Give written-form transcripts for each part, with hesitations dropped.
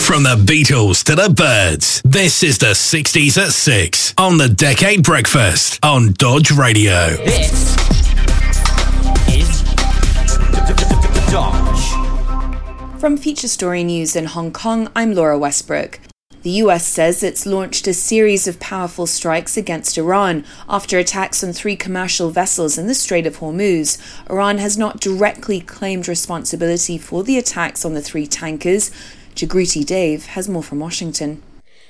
From the Beatles to the Byrds, this is the 60s at 6 on the Decade Breakfast on Dodge Radio. This is Dodge. From Feature Story News in Hong Kong, I'm Laura Westbrook. The US says it's launched a series of powerful strikes against Iran after attacks on 3 commercial vessels in the Strait of Hormuz. Iran has not directly claimed responsibility for the attacks on the 3 tankers. Jagruti Dave has more from Washington.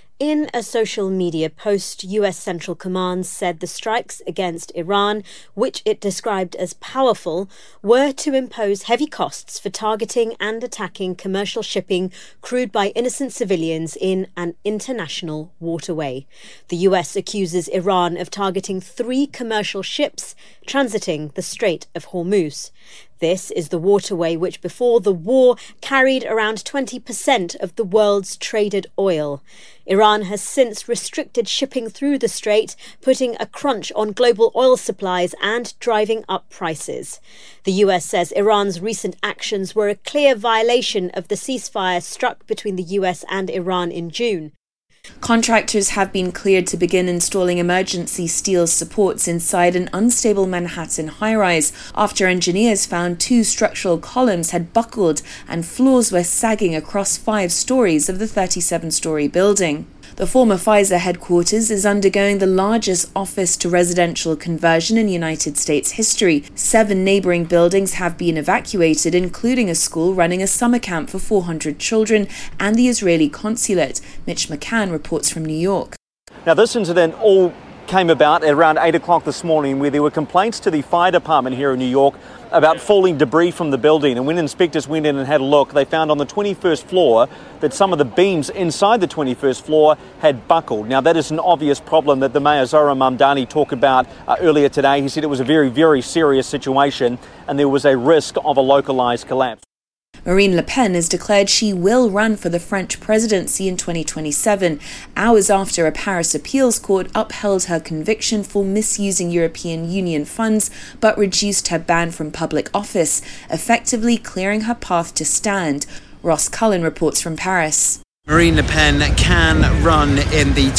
In a social media post, US Central Command said the strikes against Iran, which it described as powerful, were to impose heavy costs for targeting and attacking commercial shipping crewed by innocent civilians in an international waterway. The US accuses Iran of targeting 3 commercial ships transiting the Strait of Hormuz. This is the waterway which before the war carried around 20% of the world's traded oil. Iran has since restricted shipping through the strait, putting a crunch on global oil supplies and driving up prices. The US says Iran's recent actions were a clear violation of the ceasefire struck between the US and Iran in June. Contractors have been cleared to begin installing emergency steel supports inside an unstable Manhattan high-rise after engineers found 2 structural columns had buckled and floors were sagging across 5 stories of the 37-story building. The former Pfizer headquarters is undergoing the largest office-to-residential conversion in United States history. 7 neighboring buildings have been evacuated, including a school running a summer camp for 400 children and the Israeli consulate. Mitch McCann reports from New York. Now, this incident all came about at around 8 o'clock this morning, where there were complaints to the fire department here in New York about falling debris from the building. And when inspectors went in and had a look, they found on the 21st floor that some of the beams inside the 21st floor had buckled. Now, that is an obvious problem that the Mayor Zohran Mamdani talked about earlier today. He said it was a very, very serious situation and there was a risk of a localised collapse. Marine Le Pen has declared she will run for the French presidency in 2027, hours after a Paris appeals court upheld her conviction for misusing European Union funds but reduced her ban from public office, effectively clearing her path to stand. Ross Cullen reports from Paris. Marine Le Pen can run in the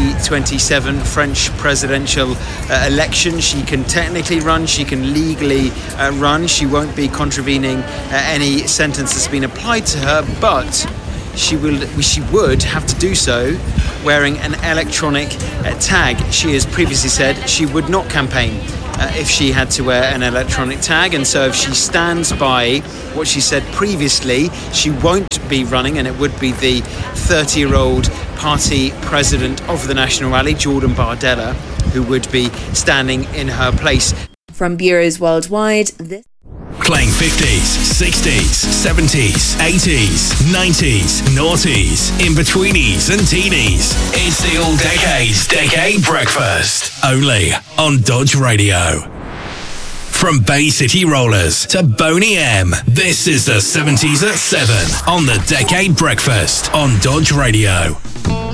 2027 French presidential election. She can technically run, she can legally run. She won't be contravening any sentence that's been applied to her, but she would have to do so wearing an electronic tag. She has previously said she would not campaign if she had to wear an electronic tag, and so if she stands by what she said previously, she won't be running, and it would be the 30-year-old party president of the National Rally, Jordan Bardella, who would be standing in her place. From bureaus worldwide, this... Playing 50s, 60s, 70s, 80s, 90s, noughties, in-betweenies and teenies. It's the All Decades Decade Breakfast. Only on Dodge Radio. From Bay City Rollers to Boney M, this is the 70s at 7 on the Decade Breakfast on Dodge Radio.